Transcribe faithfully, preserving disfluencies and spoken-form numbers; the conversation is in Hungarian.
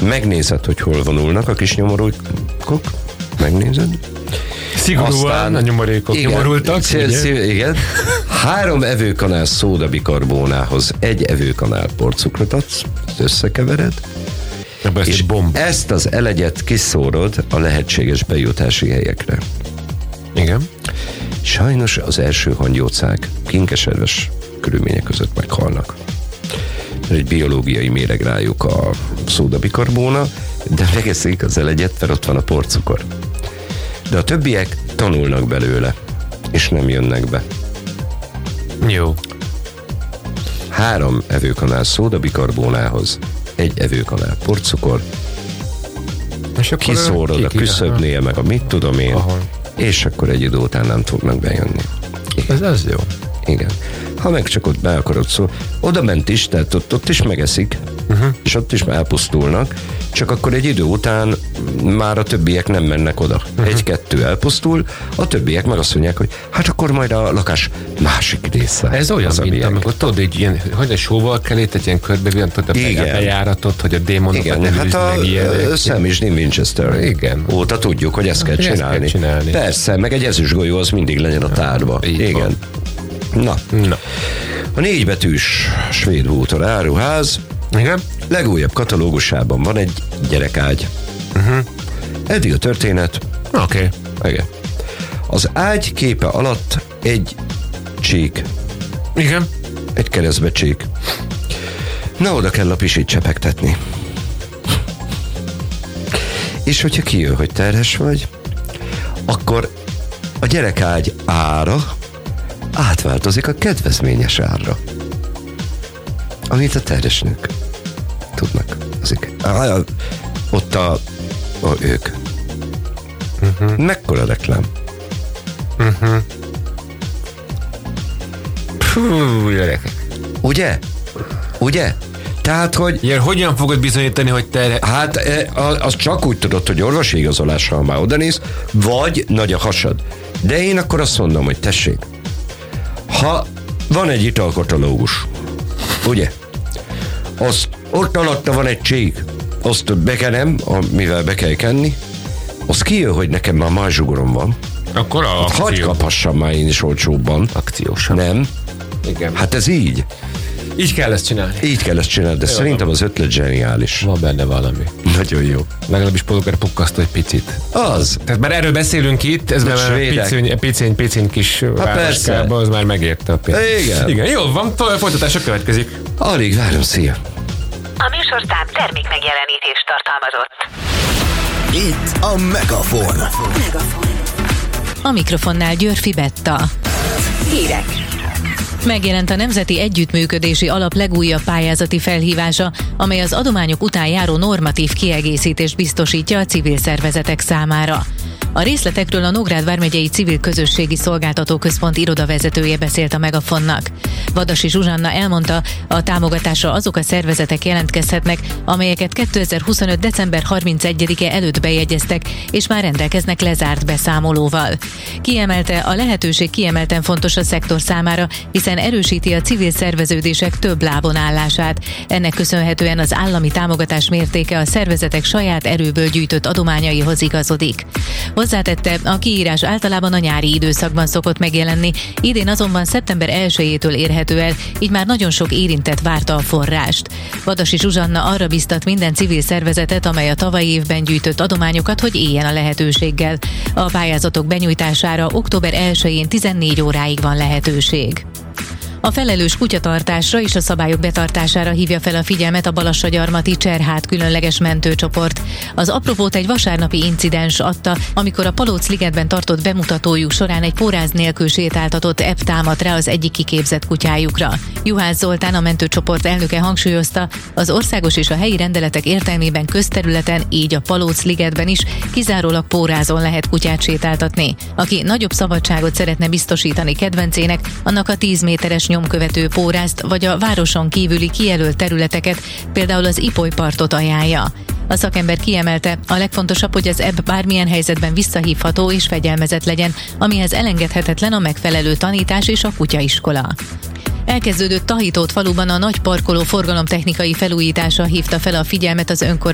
megnézed, hogy hol vonulnak a kis nyomorékok, megnézed. Szigorúan aztán, a nyomorékok igen, nyomorultak. Szél, szél, igen. Három evőkanál szódabikarbónához egy evőkanál porcukrot adsz, összekevered, és bomb. Ezt az elegyet kiszórod a lehetséges bejutási helyekre. Igen. Sajnos az első hangyócák kinkesedves körülmények között meghalnak. Egy biológiai méreg rájuk a szódabikarbóna, de megeszik az elegyet, mert ott van a porcukor. De a többiek tanulnak belőle, és nem jönnek be. Jó. Három evőkanál szódabikarbónához egy evőkanál porcukor, kiszórod a küszöbnél, meg a mit tudom én, aha, és akkor egy idő után nem fognak bejönni. Ez az jó. Igen. Ha meg csak ott be akarod szó, oda ment is, tehát ott, ott is megeszik, uh-huh. és ott is elpusztulnak, csak akkor egy idő után már a többiek nem mennek oda. Uh-huh. Egy-kettő elpusztul, a többiek meg azt mondják, hogy hát akkor majd a lakás másik része. Ez olyan, az, mint amikor tudod, egy ilyen, hogy a sóval kell itt, egy ilyen körbe, tudod, a bejáratot, hogy a démonokat igen, nem hát a Sam is nem Winchester. Igen. Óta tudjuk, hogy ezt kell csinálni. Ezt kell csinálni. Persze, meg egy ezüstgolyó az mindig legyen a tárba. Így igen. Van. Na. Na. A négybetűs svéd bútor áruház igen. legújabb katalógusában van egy gyerekágy. Uh-huh. Eddig a történet. Oké. Okay. Igen. Az ágy képe alatt egy csík. Igen. Egy keresztbe csík. Na, oda kell a pisit csepegtetni. És hogyha kijön, hogy terhes vagy, akkor a gyerekágy ára átváltozik a kedvezményes árra, amit a terhes nők tudnak. Azik. Ott a, a ők. Uh-huh. Mekkora reklám? Uh-huh. Puh, gyerekek. Ugye? Ugye? Tehát, hogy... Igen, hogyan fogod bizonyítani, hogy te... Hát, az csak úgy tudod, hogy orvosi igazolással már odanéz, vagy nagy a hasad. De én akkor azt mondom, hogy tessék, ha van egy italkatalógus, ugye? Azt, ott alatta van egy csík, azt bekenem, mivel be kell kenni, az kijön, hogy nekem már májzsugorom van. Akkor a hát hagy kaphassam már én is olcsóbban. Akciósan. Nem? Igen. Hát ez így. Így kell ezt csinálni. Így kell ezt csinálni, de jó, szerintem az ötlet zseniális. Van benne valami. Nagyon jó. Legalábbis polgár pukkasztó egy picit. Az. Tehát már erről beszélünk itt, ez már piciny, piciny, piciny kis városkába, az már megérte a pénzt. Igen. Igen, jó, van, folytatása következik. Alig várom, szia. A műsorszám termék megjelenítést tartalmazott. Itt a Megafon. Megafon. A mikrofonnál Györfi Betta. Hírek. Megjelent a Nemzeti Együttműködési Alap legújabb pályázati felhívása, amely az adományok után járó normatív kiegészítést biztosítja a civil szervezetek számára. A részletekről a Nógrád vármegyei Civil Közösségi Szolgáltató Központ irodavezetője beszélt a Megafonnak. Vadasi Zsuzsanna elmondta, a támogatásra azok a szervezetek jelentkezhetnek, amelyeket kétezer-huszonöt. december harmincegyedike előtt bejegyeztek, és már rendelkeznek lezárt beszámolóval. Kiemelte, a lehetőség kiemelten fontos a szektor számára, hiszen erősíti a civil szerveződések több lábon állását. Ennek köszönhetően az állami támogatás mértéke a szervezetek saját erőből gyűjtött adományaihoz igazodik. Hozzátette, a kiírás általában a nyári időszakban szokott megjelenni, idén azonban szeptember elsejétől érhető el, így már nagyon sok érintett várta a forrást. Vadasi Zsuzsanna arra biztat minden civil szervezetet, amely a tavalyi évben gyűjtött adományokat, hogy éljen a lehetőséggel. A pályázatok benyújtására október elsején tizennégy óráig van lehetőség. A felelős kutyatartásra és a szabályok betartására hívja fel a figyelmet a Balassagyarmati Cserhát különleges mentőcsoport. Az apropót egy vasárnapi incidens adta, amikor a Palóc-ligetben tartott bemutatójuk során egy póráz nélkül sétáltatott ebb támadt rá az egyik kiképzett kutyájukra. Juhász Zoltán, a mentőcsoport elnöke hangsúlyozta, az országos és a helyi rendeletek értelmében közterületen, így a Palóc-ligetben is kizárólag pórázon lehet kutyát sétáltatni. Aki nagyobb szabadságot szeretne biztosítani kedvencének, annak a tíz méteres nyomkövető pórázt vagy a városon kívüli kijelölt területeket, például az Ipolypartot ajánlja. A szakember kiemelte, a legfontosabb, hogy az ebb bármilyen helyzetben visszahívható és fegyelmezett legyen, amihez elengedhetetlen a megfelelő tanítás és a kutyaiskola. Elkezdődött Tahitót faluban a nagy parkoló forgalomtechnikai felújítása hívta fel a figyelmet az önkormányzat